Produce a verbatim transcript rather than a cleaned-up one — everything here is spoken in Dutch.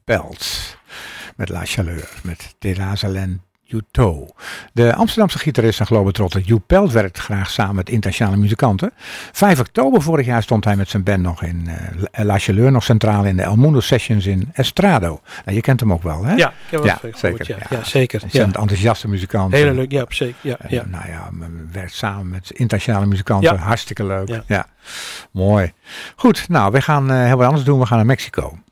Pelt. Met La Chaleur. Met Terazalen Juto. De Amsterdamse gitarist en globetrotter Joep Pelt werkt graag samen met internationale muzikanten. vijf oktober vorig jaar stond hij met zijn band nog in uh, La Chaleur, nog centraal in de El Mundo Sessions in Estrado. Nou, je kent hem ook wel, hè? Ja, ik heb ja, wel zeker. Ja, ja, ja, zeker. Een Ja. enthousiaste muzikant. Hele leuk, ja, zeker. Ja, en, ja. Nou ja, werkt samen met internationale muzikanten. Ja. Hartstikke leuk. Ja. Ja. Mooi. Goed, nou, we gaan uh, heel wat anders doen. We gaan naar Mexico.